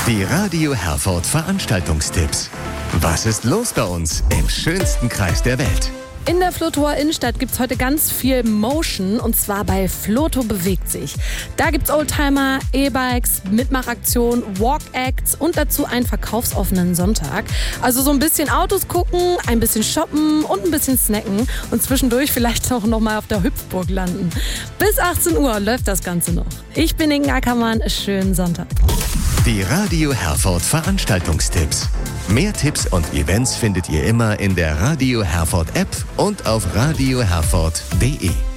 Die Radio Herford Veranstaltungstipps. Was ist los bei uns im schönsten Kreis der Welt? In der Flotower Innenstadt gibt es heute ganz viel Motion, und zwar bei Floto bewegt sich. Da gibt es Oldtimer, E-Bikes, Mitmachaktionen, Walk-Acts und dazu einen verkaufsoffenen Sonntag. Also so ein bisschen Autos gucken, ein bisschen shoppen und ein bisschen snacken und zwischendurch vielleicht auch noch mal auf der Hüpfburg landen. Bis 18 Uhr läuft das Ganze noch. Ich bin Inge Ackermann, schönen Sonntag. Die Radio Herford Veranstaltungstipps. Mehr Tipps und Events findet ihr immer in der Radio Herford App und auf radioherford.de.